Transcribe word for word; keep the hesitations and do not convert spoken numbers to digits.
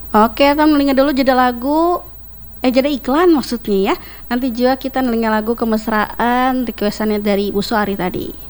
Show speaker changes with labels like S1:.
S1: Oke, kita nelinga dulu jeda lagu. Eh jeda iklan maksudnya ya. Nanti juga kita nelinga lagu kemesraan requestannya dari Bu Suari tadi.